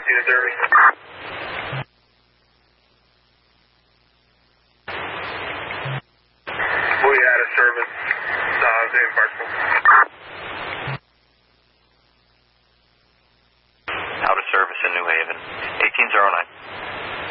to service. We had a service, Zane Barstow. Out of service in New Haven. 1809.